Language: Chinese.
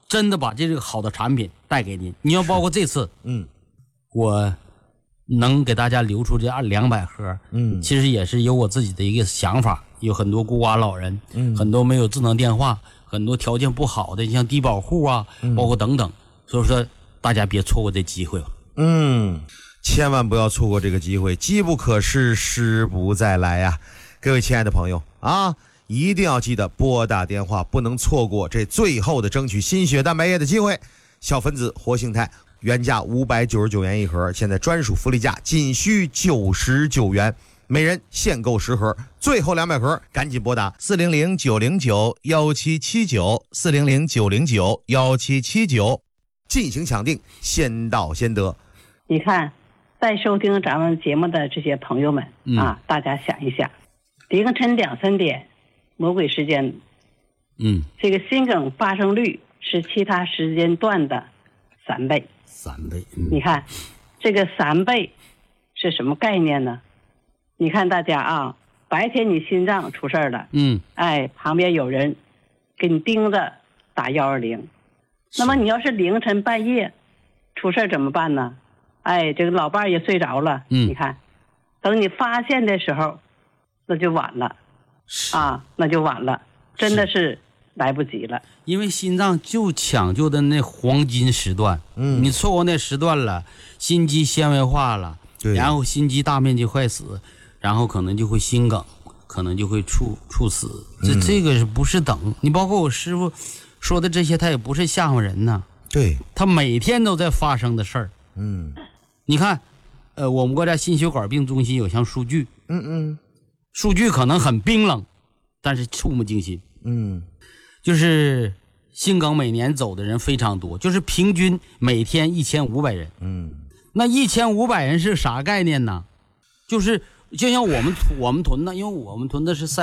真的把这个好的产品带给您。你要包括这次，我能给大家留出这200盒，其实也是有我自己的一个想法。有很多孤寡老人，很多没有智能电话，很多条件不好的，像低保户啊，包括等等。所以说，大家别错过这机会吧。 千万不要错过这个机会，机不可失，失不再来呀！各位亲爱的朋友啊，一定要记得拨打电话，不能错过这最后的争取心血蛋白液的机会。小分子活性肽原价599元一盒，现在专属福利价仅需99元，每人限购10盒，最后200盒，赶紧拨打400-909-1779，400-909-1779，进行抢定，先到先得。 你看，在收听咱们节目的这些朋友们啊，大家想一想，凌晨2、3点，魔鬼时间，这个心梗发生率是其他时间段的3倍。 3倍， 你看，这个3倍是什么概念呢？你看大家啊，白天你心脏出事儿了，旁边有人给你盯着打120，那么你要是凌晨半夜出事儿怎么办呢？这个老伴儿也睡着了，你看，等你发现的时候，那就晚了，那就晚了，真的是来不及了。 因为心脏就讲究的那黄金时段，你错过那时段了，心肌纤维化了，然后心肌大面积坏死，然后可能就会心梗，可能就会猝死。这个是不是等？你包括我师傅说的这些，他也不是吓唬人呐。 对， 他每天都在发生的事儿。你看，我们国家心血管病中心有项数据，数据可能很冰冷，但是触目惊心。就是心梗每年走的人非常多，就是平均每天1500人。那1500人是啥概念呢？就是就像我们屯子，因为我们屯子是